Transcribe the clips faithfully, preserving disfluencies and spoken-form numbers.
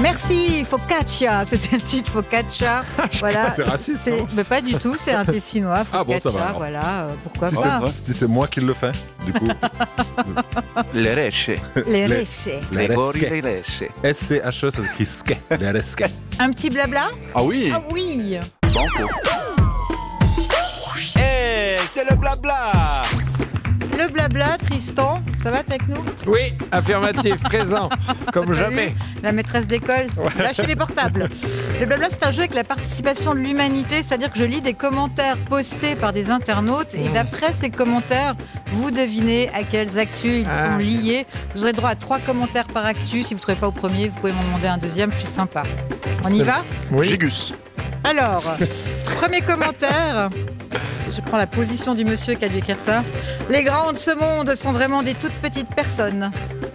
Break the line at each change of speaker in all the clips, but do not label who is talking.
Merci, focaccia. C'était le titre, focaccia. Voilà.
C'est raciste.
C'est... Mais pas du tout, c'est un tessinois, focaccia.
Ah bon, ça va, alors.
Voilà, euh, pourquoi
Si
pas.
c'est, si c'est moi qui le fais, du coup.
Le resce.
Les
Les-
resche.
Les
Gregori
resche.
dei resce.
S C H E, ça s'écrit ske. Les resque.
Un petit blabla?
Ah oui.
Ah oui.
Banco. Eh, c'est le blabla.
Le blabla, Tristan, ça va, t'es avec nous?
Oui, affirmatif, présent, comme
T'as
jamais.
vu La maîtresse d'école, lâchez les portables. Le blabla, c'est un jeu avec la participation de l'humanité, c'est-à-dire que je lis des commentaires postés par des internautes et d'après ces commentaires, vous devinez à quelles actus ils
Ah.
sont liés. Vous aurez droit à trois commentaires par actu. Si vous ne trouvez pas au premier, vous pouvez m'en demander un deuxième, je suis sympa. On y
C'est-
va?
Oui.
Gigus.
Alors, premier commentaire. Je prends la position du monsieur qui a dû écrire ça. Les grands de ce monde sont vraiment des toutes petites personnes.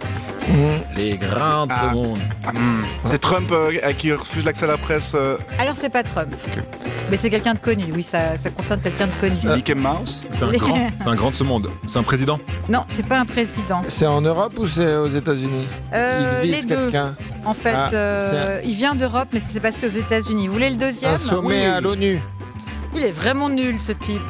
Mmh.
Les grandes
Ah.
secondes.
Hum, C'est Trump euh, qui refuse l'accès à la presse. euh,
Alors, c'est pas Trump. Mais c'est quelqu'un de connu. Oui, ça, ça concerne quelqu'un de connu.
Mickey Mouse.
C'est un
Les-
grand, c'est un grand de ce monde. C'est un président.
Non, c'est pas un président.
C'est en Europe ou c'est aux États-Unis?
Euh,
Il
les
vise
deux.
quelqu'un.
En fait,
Ah,
euh, il vient d'Europe, mais ça s'est passé aux États-Unis. Vous voulez le deuxième?
Un sommet
Oui.
à l'ONU.
Il est vraiment nul, ce type.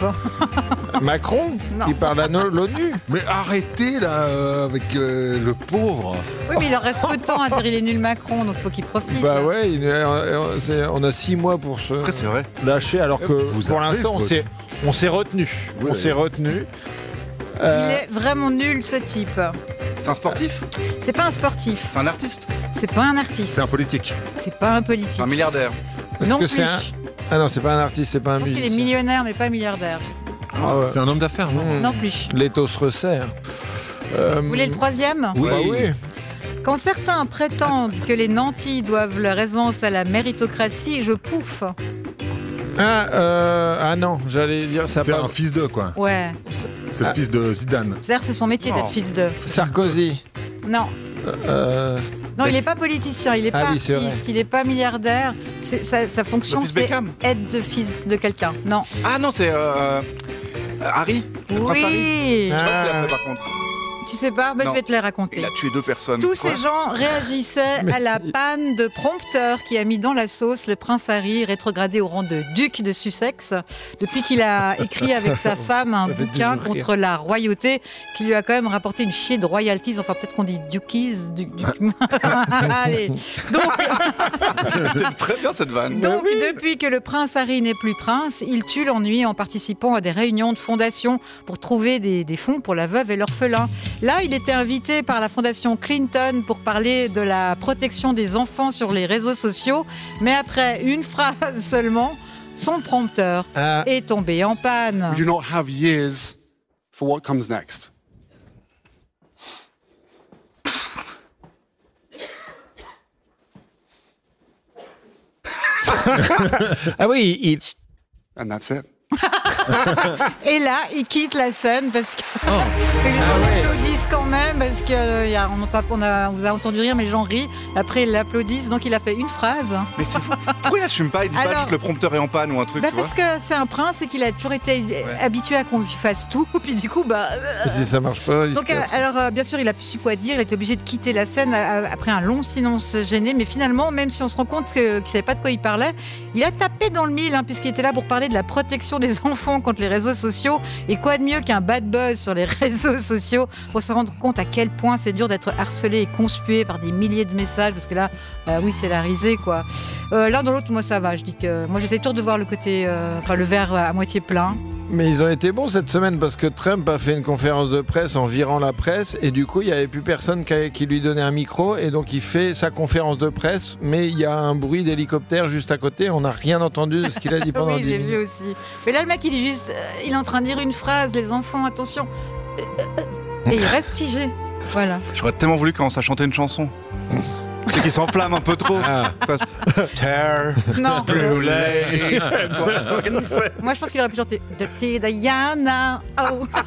Macron,
Non.
qui parle à no- l'ONU.
Mais arrêtez là euh, avec euh, le pauvre.
Oui, mais il leur reste peu de temps à dire il est nul Macron, donc faut qu'il profite.
Bah ouais, il- euh, c'est- on a six mois pour se
Après, c'est vrai.
lâcher, alors que
Vous
pour
avez
l'instant, on
faute.
s'est, on s'est retenu.
Oui.
On s'est retenu.
Il
Euh,
est vraiment nul, ce type.
C'est un sportif.
C'est pas un sportif.
C'est un artiste.
C'est pas un artiste.
C'est un politique.
C'est pas un politique.
C'est un milliardaire.
Est-ce
non
que
plus.
c'est un... Ah non, c'est pas un artiste, c'est pas un
Je pense qu'il est
musicien.
millionnaire, mais pas milliardaire.
Ah ouais.
C'est un homme d'affaires, non
Mmh.
Non plus.
L'étau se resserre. Euh,
Vous voulez le troisième?
Oui.
Bah oui.
Quand certains prétendent que les nantis doivent leur aisance à la méritocratie, je pouffe.
Ah, euh, ah non, j'allais dire ça.
C'est
pas-
un fils de quoi.
Ouais.
C'est
Ah.
le fils de Zidane.
C'est-à-dire c'est son métier
Oh.
d'être fils de.
Sarkozy.
Non.
Euh,
Non, il n'est pas politicien, il n'est
Ah
pas
oui, c'est
artiste, il n'est pas milliardaire. C'est, sa, sa fonction,
Le fils
c'est
Beckham.
être de fils de quelqu'un. Non.
Ah non, c'est euh, euh, Harry. C'est le prince Harry.
Oui.
Je sais pas ce qu'il a
Ah.
fait par contre.
Tu sais pas? Ben, je
Non.
vais te les raconter.
Il a tué deux personnes.
Tous
Quoi
ces gens réagissaient
Mais
à la
c'est-
panne de prompteur qui a mis dans la sauce le prince Harry, rétrogradé au rang de duc de Sussex, depuis qu'il a écrit avec sa femme un
Ça fait
bouquin
toujours rire.
contre la royauté qui lui a quand même rapporté une chier de royalties. Enfin, peut-être qu'on dit dukies. Du, du- Allez. Donc,
C'était très bien cette vanne.
donc depuis que le prince Harry n'est plus prince, il tue l'ennui en participant à des réunions de fondation pour trouver des, des fonds pour la veuve et l'orphelin. Là, il était invité par la fondation Clinton pour parler de la protection des enfants sur les réseaux sociaux, mais après une phrase seulement, son prompteur
ah,
est tombé en panne.
We do not have years for what comes next.
ah oui, il,
And that's it.
Et là, il quitte la scène parce que et les gens
Ah ouais.
l'applaudissent quand même parce que euh, y a, on, entend- on, a, on vous a entendu rire, mais les gens rient. Après, ils l'applaudissent, donc il a fait une phrase.
Mais c'est fou. Pourquoi il assume pas? Il dit pas
Alors-
juste le prompteur est en panne ou un truc,
Bah
tu vois.
parce que c'est un prince et qu'il a toujours été habitué à qu'on lui fasse tout, puis du coup, bah. euh,
si ça marche pas, il
Donc,
se
euh,
casse.
alors, euh, bien sûr, il a plus su quoi dire. Il a été obligé de quitter la scène euh, après un long silence gêné. Mais finalement, même si on se rend compte que- qu'il ne savait pas de quoi il parlait, il a tapé dans le mille, hein, puisqu'il était là pour parler de la protection des enfants contre les réseaux sociaux. Et quoi de mieux qu'un bad buzz sur les réseaux sociaux pour se rendre compte à quel point c'est dur d'être harcelé et conspué par des milliers de messages. Parce que là, euh, oui, c'est la risée, quoi. Euh, L'un dans l'autre, moi, ça va. Je dis que moi, j'essaie toujours de voir le côté, euh, enfin, le verre à moitié plein.
Mais ils ont été bons cette semaine parce que Trump a fait une conférence de presse en virant la presse et du coup il n'y avait plus personne qui, qui lui donnait un micro et donc il fait sa conférence de presse mais il y a un bruit d'hélicoptère juste à côté, on n'a rien entendu de ce qu'il a dit pendant
Oui,
dix
j'ai
minutes.
vu aussi. Mais là, le mec, il dit juste, euh, il est en train de dire une phrase, les enfants, attention. Euh, euh, euh, Et il reste figé. Voilà.
J'aurais tellement voulu qu'on commence à chanter une chanson. C'est qu'il s'enflamme un peu trop.
Ah.
Fasse- Terre
Non.
brûlée. Toi, toi, qu'est-ce qu'il fait?
Moi, je pense qu'il aurait pu chanter Dirty Diana. Oh.